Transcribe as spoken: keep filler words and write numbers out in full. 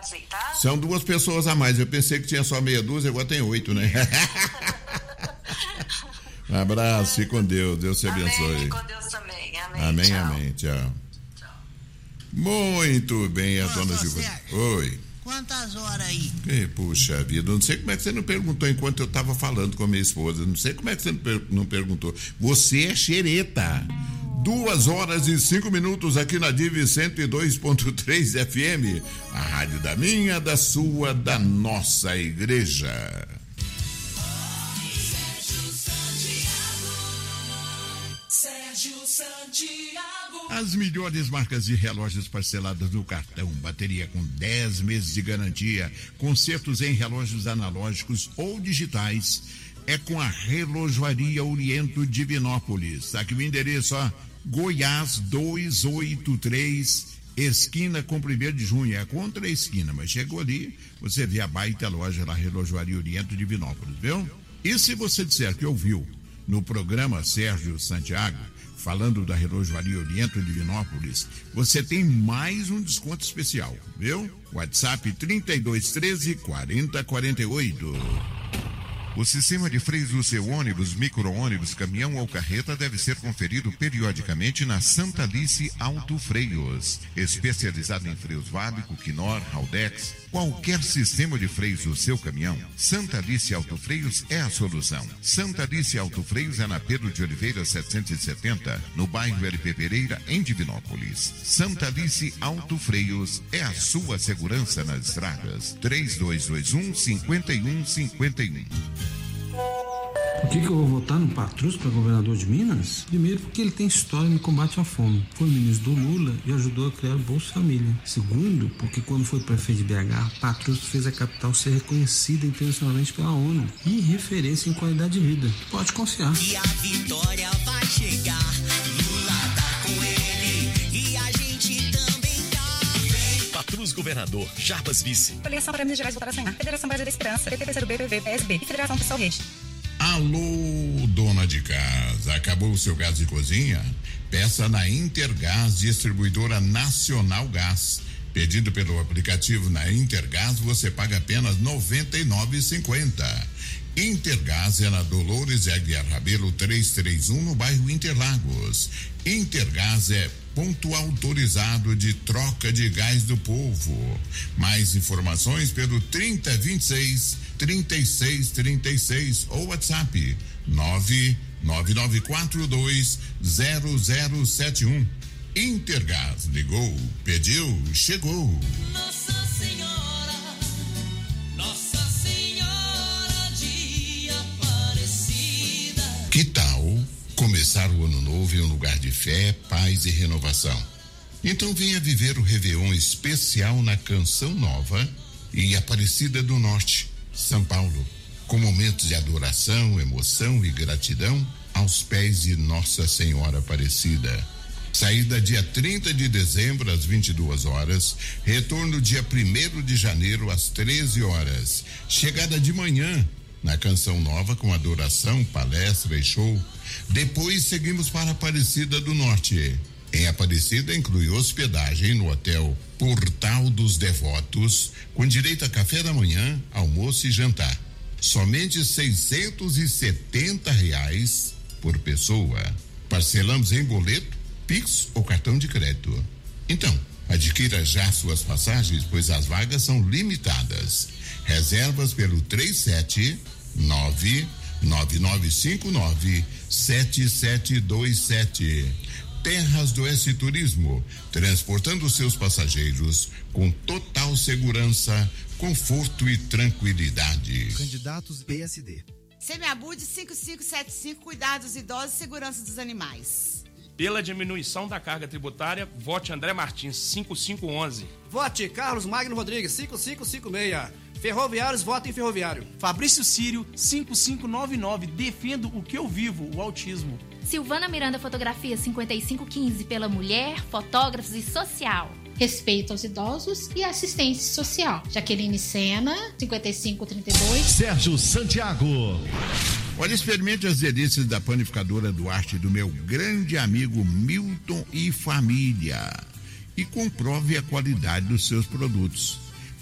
dados aí, tá? São duas pessoas a mais. Eu pensei que tinha só meia dúzia, agora tem oito, né? Um abraço, fique com Deus. Deus te abençoe. Amém, com Deus também. Amém, amém, tchau. amém. Tchau. Muito bem, a Ô, dona Gilva. Oi. Quantas horas aí? Que, puxa vida, não sei como é que você não perguntou enquanto eu estava falando com a minha esposa. Não sei como é que você não, per- não perguntou. Você é xereta. Duas horas e cinco minutos aqui na Divi cento e dois ponto três F M. A rádio da minha, da sua, da nossa igreja. Sérgio Santiago. As melhores marcas de relógios parceladas no cartão, bateria com dez meses de garantia, consertos em relógios analógicos ou digitais, é com a Relojoaria Oriento Divinópolis. Aqui o endereço, ó, Goiás duzentos e oitenta e três, esquina com primeiro de junho, é contra a esquina, mas chegou ali, você vê a baita loja lá, Relojoaria Oriento Divinópolis, viu? E se você disser que ouviu no programa Sérgio Santiago, falando da Relojoaria Oriento Divinópolis, você tem mais um desconto especial, viu? WhatsApp trinta e dois, treze, quarenta, quarenta e oito. O sistema de freios do seu ônibus, micro-ônibus, caminhão ou carreta deve ser conferido periodicamente na Santa Alice Auto Freios. Especializado em freios Vábico, Quinor, Haldex, qualquer sistema de freios do seu caminhão, Santa Alice Auto Freios é a solução. Santa Alice Auto Freios é na Pedro de Oliveira setecentos e setenta, no bairro L P Pereira, em Divinópolis. Santa Alice Auto Freios é a sua segurança nas estradas. três dois dois um, cinco um cinco um. Por que, que eu vou votar no Patrus para governador de Minas? Primeiro, porque ele tem história no combate à fome. Foi ministro do Lula e ajudou a criar o Bolsa Família. Segundo, porque quando foi prefeito de B H, Patrus fez a capital ser reconhecida internacionalmente pela ONU e referência em qualidade de vida. Pode confiar. E a vitória vai chegar. Lula tá com ele e a gente também tá. Patrus governador, Jarbas vice. Coligação para Minas Gerais votar sem Federação Brasil da Esperança, P T P C do B, P V, P S B e Federação Pessoal Rede. Alô, dona de casa, acabou o seu gás de cozinha? Peça na Intergás, distribuidora Nacional Gás. Pedindo pelo aplicativo na Intergás, você paga apenas noventa e nove reais e cinquenta centavos. Intergás é na Dolores Aguiar Rabelo trezentos e trinta e um, no bairro Interlagos. Intergás é ponto autorizado de troca de gás do povo. Mais informações pelo trinta, vinte e seis, trinta e seis, trinta e seis ou WhatsApp nove nove nove quatro dois zero zero sete um. Intergás, ligou, pediu, chegou. Nossa Senhora, Nossa Senhora de Aparecida. Que tal começar o ano novo em um lugar de fé, paz e renovação? Então venha viver o Réveillon especial na Canção Nova em Aparecida do Norte, São Paulo, com momentos de adoração, emoção e gratidão aos pés de Nossa Senhora Aparecida. Saída dia trinta de dezembro às vinte e duas horas, retorno dia primeiro de janeiro às treze horas. Chegada de manhã na Canção Nova com adoração, palestra e show. Depois seguimos para Aparecida do Norte. Em Aparecida inclui hospedagem no hotel Portal dos Devotos, com direito a café da manhã, almoço e jantar. Somente seiscentos e setenta reais por pessoa. Parcelamos em boleto, Pix ou cartão de crédito. Então, adquira já suas passagens, pois as vagas são limitadas. Reservas pelo três sete nove, nove nove cinco nove, sete sete dois sete. Terras do S Turismo, transportando seus passageiros com total segurança, conforto e tranquilidade. Candidatos B S D. Semeabude cinco cinco sete cinco, cuidar dos idosos e segurança dos animais. Pela diminuição da carga tributária, vote André Martins, cinco cinco um um. Vote Carlos Magno Rodrigues, cinco cinco cinco seis. Ferroviários, votem ferroviário. Fabrício Sírio, cinco cinco nove nove. Defendo o que eu vivo, o autismo. Silvana Miranda Fotografia, cinquenta e cinco quinze. Pela mulher, fotógrafos e social. Respeito aos idosos e assistência social. Jaqueline Sena, cinquenta e cinco trinta e dois. Sérgio Santiago. Olha, experimente as delícias da panificadora Duarte do meu grande amigo Milton e família. E comprove a qualidade dos seus produtos.